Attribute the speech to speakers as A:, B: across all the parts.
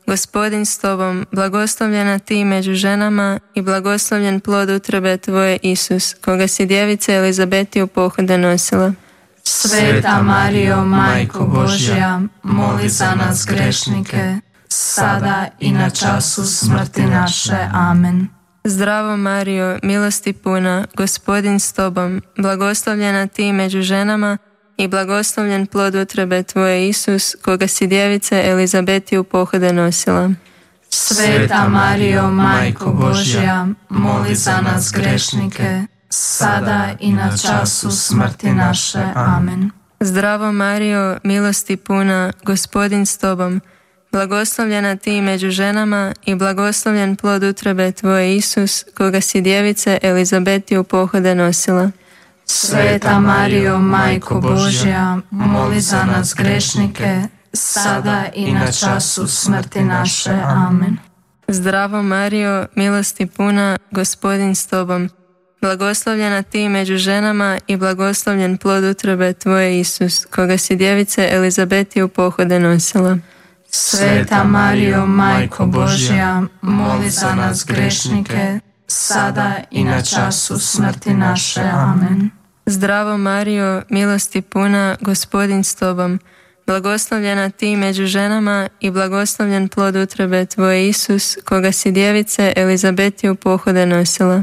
A: Gospodin s tobom, blagoslovljena ti među ženama i blagoslovljen plod utrobe tvoje, Isus, koga si djevice Elizabeti u pohode nosila.
B: Sveta Marijo, Majko Božja, moli za nas grešnike, sada i na času smrti naše. Amen.
A: Zdravo Marijo, milosti puna, Gospodin s tobom, blagoslovljena ti među ženama i blagoslovljen plod utrobe tvoje, Isus, koga si djevice Elizabeti u pohode nosila.
B: Sveta Marijo, Majko Božja, moli za nas grešnike, sada i na času smrti naše. Amen.
A: Zdravo Marijo, milosti puna, Gospodin s tobom, blagoslovljena ti među ženama i blagoslovljen plod utrobe tvoje, Isus, koga si djevice Elizabeti u pohode nosila.
B: Sveta Marijo, Majko Božja, moli za nas grešnike, sada i na času smrti naše. Amen.
A: Zdravo Marijo, milosti puna, Gospodin s tobom, blagoslovljena ti među ženama i blagoslovljen plod utrobe tvoje, Isus, koga si djevice Elizabeti u pohode nosila.
B: Sveta Marijo, Majko Božja, moli za nas grešnike, sada i na času smrti naše. Amen.
A: Zdravo Marijo, milosti puna, Gospodin s tobom, blagoslovljena ti među ženama i blagoslovljen plod utrobe tvoje, Isus, koga si djevice Elizabeti u pohode nosila.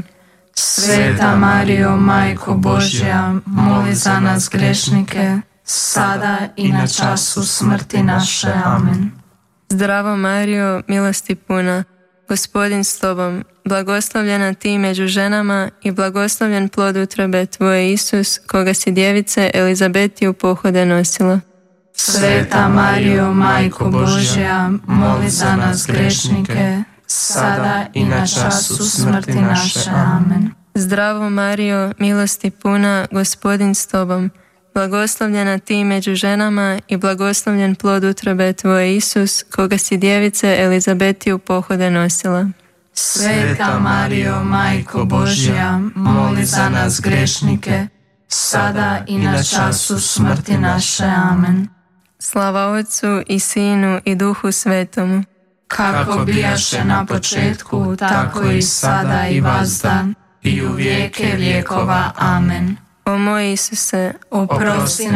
B: Sveta Marijo, Majko Božja, moli za nas grešnike, sada i na času smrti naše. Amen.
A: Zdravo Marijo, milosti puna, Gospodin s tobom, blagoslovljena ti među ženama i blagoslovljen plod utrobe tvoje, Isus, koga si djevice Elizabeti u pohode nosila.
B: Sveta Marijo, Majko Božja, moli za nas grešnike, sada i na času smrti naše. Amen.
A: Zdravo Marijo, milosti puna, Gospodin s tobom, blagoslovljena ti među ženama i blagoslovljen plod utrobe tvoje, Isus, koga si djevice Elizabeti u pohode nosila.
B: Sveta Marijo, Majko Božja, moli za nas grešnike, sada i na času smrti naše. Amen.
A: Slava Otcu i Sinu i Duhu Svetomu,
B: kako bijaše na početku, tako i sada i vazda, i u vijeke vjekova. Amen.
A: O moj Isuse,
B: oprosti